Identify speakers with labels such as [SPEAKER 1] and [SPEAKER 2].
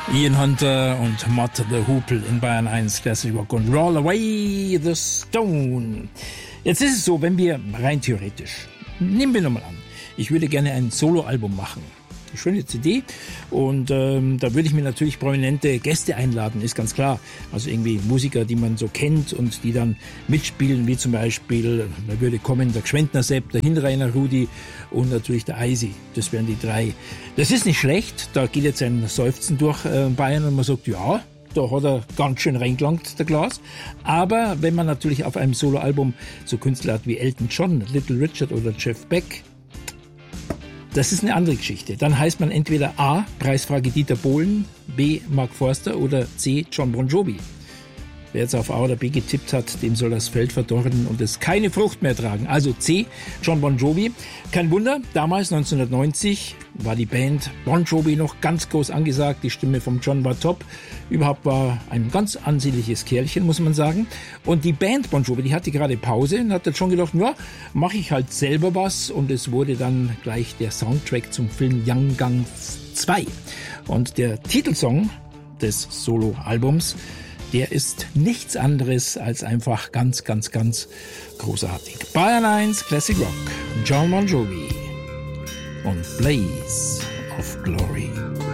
[SPEAKER 1] Ian Hunter und Mott the Hoople in Bayern 1 Classic Rock und Roll Away the Stone. Jetzt ist es so, wenn wir rein theoretisch, nehmen wir nochmal an, ich würde gerne ein Soloalbum machen. Eine schöne CD und da würde ich mir natürlich prominente Gäste einladen, ist ganz klar. Also irgendwie Musiker, die man so kennt und die dann mitspielen, wie zum Beispiel, da würde kommen der Gschwendtner Sepp, der Hinreiner Rudi und natürlich der Eisi. Das wären die drei. Das ist nicht schlecht, da geht jetzt ein Seufzen durch Bayern und man sagt, ja, da hat er ganz schön reingelangt, der Glas. Aber wenn man natürlich auf einem Soloalbum so Künstler hat wie Elton John, Little Richard oder Jeff Beck, das ist eine andere Geschichte. Dann heißt man entweder A, Preisfrage Dieter Bohlen, B, Mark Forster oder C, John Bon Jovi. Wer jetzt auf A oder B getippt hat, dem soll das Feld verdorren und es keine Frucht mehr tragen. Also C, John Bon Jovi. Kein Wunder, damals 1990 war die Band Bon Jovi noch ganz groß angesagt. Die Stimme vom John war top. Überhaupt war ein ganz ansehnliches Kerlchen, muss man sagen. Und die Band Bon Jovi, die hatte gerade Pause und hat dann schon gedacht, ja, mache ich halt selber was. Und es wurde dann gleich der Soundtrack zum Film Young Guns 2. Und der Titelsong des Soloalbums, der ist nichts anderes als einfach ganz, ganz, ganz großartig. Bayern 1 Classic Rock, John Bon Jovi und Blaze of Glory.